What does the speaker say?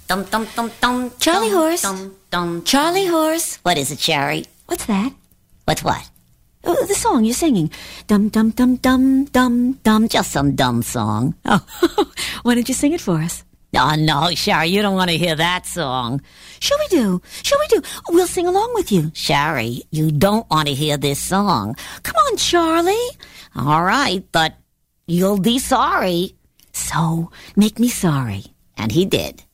Dum dum dum dum. Charlie dum, horse. Dum dum. Charlie horse. What is it, Sherry? What's that? What's what? Oh, the song you're singing. Dum dum dum dum dum dum. Just some dumb song. Oh, why don't you sing it for us? Oh, no, Sherry, you don't want to hear that song. Sure we do. Sure we do. We'll sing along with you. Sherry, you don't want to hear this song. Come on, Charlie. All right, but you'll be sorry. So, make me sorry. And he did.